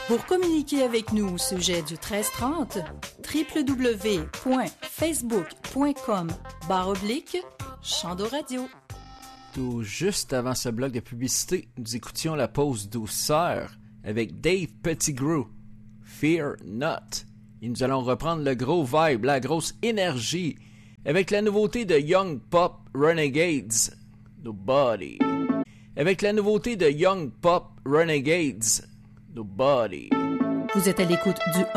Pour communiquer avec nous au sujet du 1330, www.facebook.com/Chando Radio. Tout juste avant ce bloc de publicité, nous écoutions la pause douceur avec Dave Pettigrew, Fear Not. Et nous allons reprendre le gros vibe, la grosse énergie, avec la nouveauté de Young Pop Renegades, Nobody. Avec la nouveauté de Young Pop Renegades, Nobody. Vous êtes à l'écoute du